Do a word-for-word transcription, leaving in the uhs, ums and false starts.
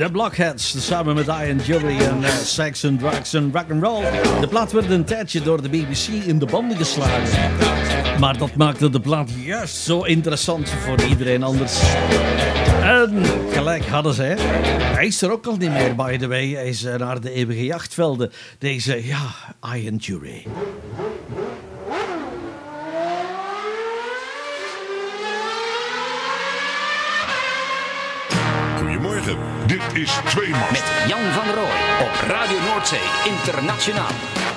De Blockheads, samen met Ian Jury en uh, Sex and Drugs and Rock'n'Roll. De plaat werd een tijdje door de B B C in de banden geslagen. Maar dat maakte de plaat juist zo interessant voor iedereen anders. En gelijk hadden ze, hè. Hij is er ook al niet meer, by the way. Hij is uh, naar de eeuwige jachtvelden. Deze, ja, Ian Jury. Goedemorgen, dit is Tweemaal. Met Jan van der Rooij op Radio Noordzee Internationaal.